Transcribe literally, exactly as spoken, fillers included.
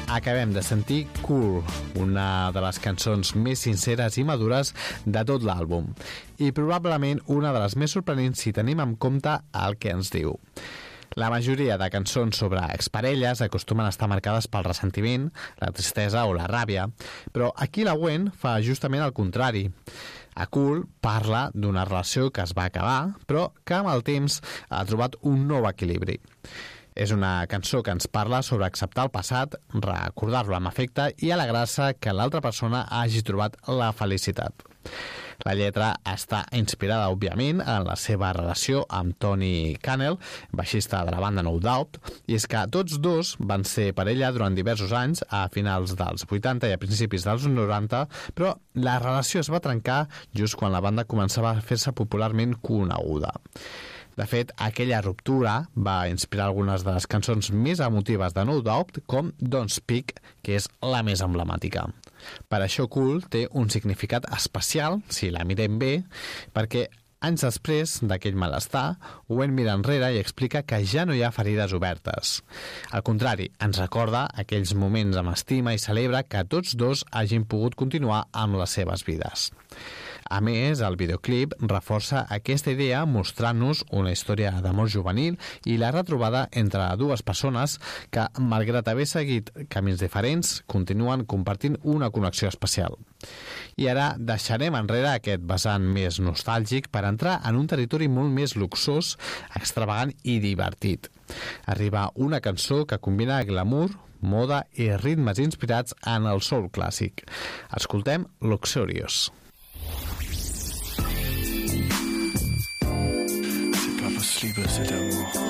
acabem de sentir Cool, una de les cançons més sinceres i madures de tot l'àlbum, i probablement una de les més sorprenents si tenim en compte el que ens diu. La majoria de cançons sobre exparelles acostumen a estar marcades pel ressentiment, la tristesa o la ràbia, però aquí la Gwen fa justament el contrari. A Cool parla d'una relació que es va acabar, però que amb el temps ha trobat un nou equilibri. És una cançó que ens parla sobre acceptar el passat, recordar-lo amb afecte i alegrar-se que l'altra persona hagi trobat la felicitat. La lletra està inspirada, òbviament, en la seva relació amb Tony Cannell, baixista de la banda No Doubt, i és que tots dos van ser parella durant diversos anys, a finals dels vuitanta i a principis dels noranta, però la relació es va trencar just quan la banda començava a fer-se popularment coneguda. De fet, aquella ruptura va inspirar algunes de les cançons més emotives de No Doubt, com Don't Speak, que és la més emblemàtica. Per això Cool té un significat especial, si la mirem bé, perquè anys després d'aquell malestar, Gwen mira enrere i explica que ja no hi ha ferides obertes. Al contrari, ens recorda aquells moments amb estima i celebra que tots dos hagin pogut continuar amb les seves vides. A més, el videoclip reforça aquesta idea mostrant-nos una història d'amor juvenil i la retrobada entre dues persones que, malgrat haver seguit camins diferents, continuen compartint una connexió especial. I ara deixarem enrere aquest vessant més nostàlgic per entrar en un territori molt més luxós, extravagant i divertit. Arriba una cançó que combina glamour, moda i ritmes inspirats en el soul clàssic. Escoltem Luxurious. Sleeper, c'est d'amour.